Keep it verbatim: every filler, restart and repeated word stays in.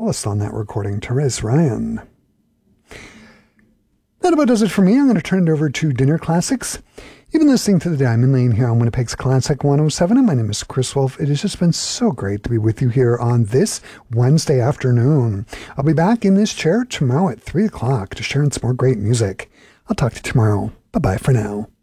Wallace on that recording, Therese Ryan. That about does it for me. I'm going to turn it over to Dinner Classics. You've been listening to the Diamond Lane here on Winnipeg's Classic one oh seven, and my name is Chris Wolf. It has just been so great to be with you here on this Wednesday afternoon. I'll be back in this chair tomorrow at three o'clock to share some more great music. I'll talk to you tomorrow. Bye-bye for now.